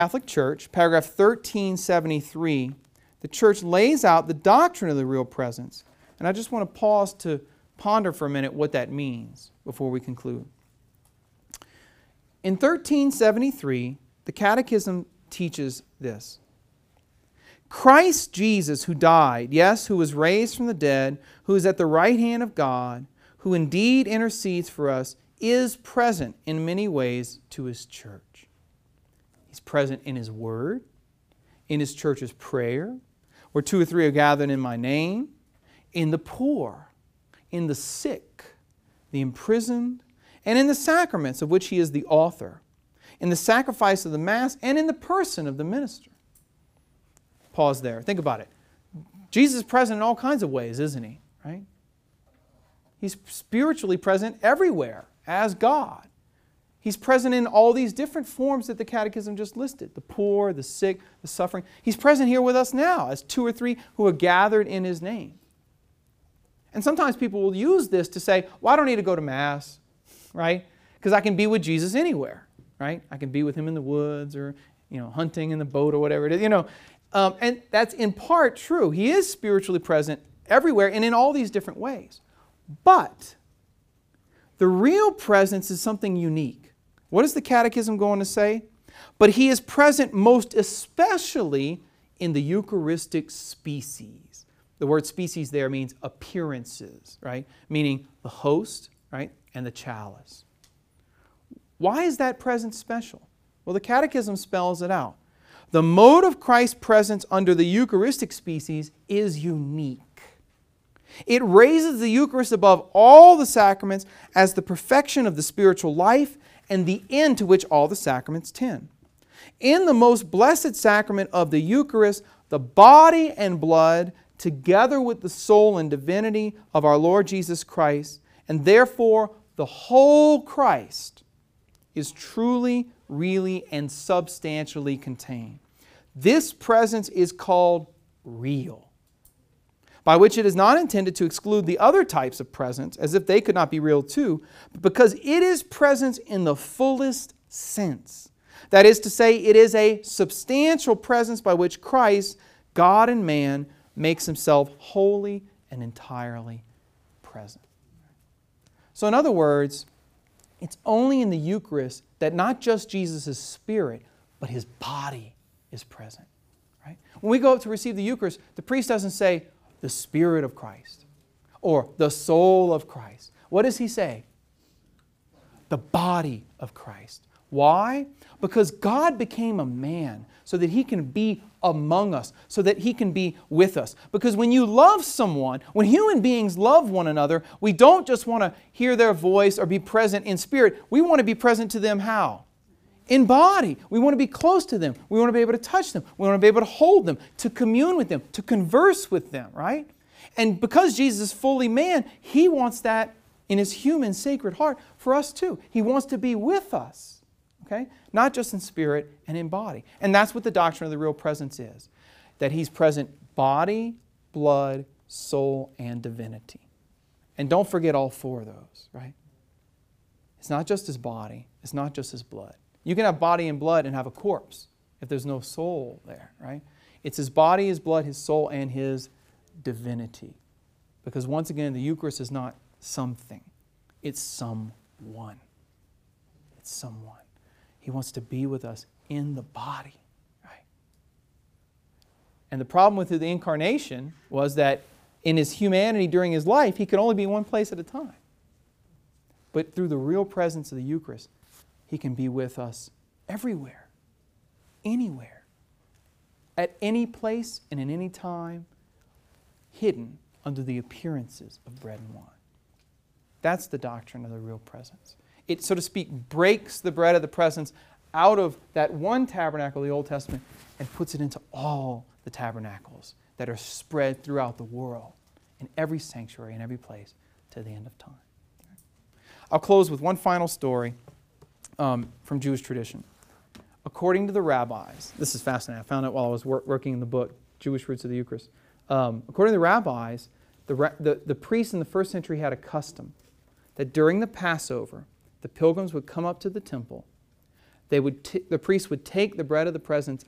Catholic Church, paragraph 1373, the Church lays out the doctrine of the real presence. And I just want to pause to ponder for a minute what that means before we conclude. In 1373, the Catechism teaches this. Christ Jesus, who died, yes, who was raised from the dead, who is at the right hand of God, who indeed intercedes for us, is present in many ways to His church. He's present in His Word, in His church's prayer, where 2 or 3 are gathered in my name, in the poor, in the sick, the imprisoned, and in the sacraments of which He is the author, in the sacrifice of the Mass, and in the person of the minister. Pause there. Think about it. Jesus is present in all kinds of ways, isn't He? Right? He's spiritually present everywhere as God. He's present in all these different forms that the Catechism just listed. The poor, the sick, the suffering. He's present here with us now as 2 or 3 who are gathered in His name. And sometimes people will use this to say, well, I don't need to go to Mass, right? Because I can be with Jesus anywhere, right? I can be with Him in the woods or, hunting in the boat or whatever it is, and that's in part true. He is spiritually present everywhere and in all these different ways. But the real presence is something unique. What is the Catechism going to say? But He is present most especially in the Eucharistic species. The word species there means appearances, right? Meaning the host, right? And the chalice. Why is that presence special? Well, the Catechism spells it out. The mode of Christ's presence under the Eucharistic species is unique. It raises the Eucharist above all the sacraments as the perfection of the spiritual life and the end to which all the sacraments tend. In the most blessed sacrament of the Eucharist, the body and blood, together with the soul and divinity of our Lord Jesus Christ, and therefore the whole Christ, is truly, really, and substantially contained. This presence is called real, by which it is not intended to exclude the other types of presence, as if they could not be real too, but because it is presence in the fullest sense. That is to say, it is a substantial presence by which Christ, God and man, makes Himself wholly and entirely present. So in other words, it's only in the Eucharist that not just Jesus' spirit, but His body is present. Right? When we go up to receive the Eucharist, the priest doesn't say, the Spirit of Christ, or the soul of Christ. What does he say? The body of Christ. Why? Because God became a man so that He can be among us, so that He can be with us. Because when you love someone, when human beings love one another, we don't just want to hear their voice or be present in spirit. We want to be present to them how? In body. We want to be close to them. We want to be able to touch them. We want to be able to hold them, to commune with them, to converse with them, right? And because Jesus is fully man, He wants that in His human sacred heart for us too. He wants to be with us, okay? Not just in spirit and in body. And that's what the doctrine of the real presence is. That He's present body, blood, soul, and divinity. And don't forget all 4 of those, right? It's not just His body. It's not just His blood. You can have body and blood and have a corpse if there's no soul there, right? It's His body, His blood, His soul, and His divinity. Because once again, the Eucharist is not something. It's someone. It's someone. He wants to be with us in the body, right? And the problem with the Incarnation was that in His humanity during His life, He could only be in one place at a time. But through the real presence of the Eucharist, He can be with us everywhere, anywhere, at any place and in any time, hidden under the appearances of bread and wine. That's the doctrine of the real presence. It, so to speak, breaks the bread of the presence out of that one tabernacle of the Old Testament and puts it into all the tabernacles that are spread throughout the world, in every sanctuary, in every place, to the end of time. I'll close with one final story from Jewish tradition. According to the rabbis, this is fascinating. I found out while I was working in the book, Jewish Roots of the Eucharist. According to the rabbis, the priests in the first century had a custom that during the Passover, the pilgrims would come up to the temple, the priest would take the bread of the presence